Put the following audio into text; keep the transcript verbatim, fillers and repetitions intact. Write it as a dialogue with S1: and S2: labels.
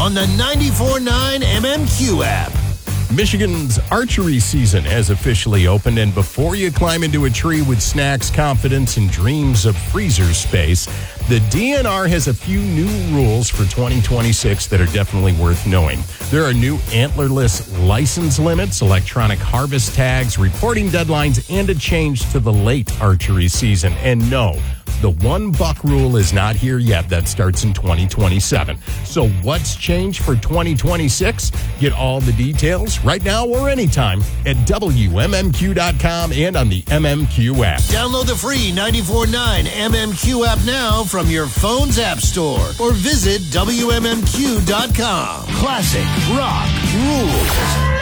S1: on the ninety-four point nine M M Q app.
S2: Michigan's archery season has officially opened, and before you climb into a tree with snacks, confidence, and dreams of freezer space, the D N R has a few new rules for twenty twenty-six that are definitely worth knowing. There are new antlerless license limits, electronic harvest tags, reporting deadlines, and a change to the late archery season. And no, the one buck rule is not here yet. That starts in twenty twenty-seven. So what's changed for twenty twenty-six? Get all the details right now or anytime at W M M Q dot com and on the M M Q app.
S1: Download the free ninety-four point nine M M Q app now from your phone's app store or visit W M M Q dot com. Classic rock rules.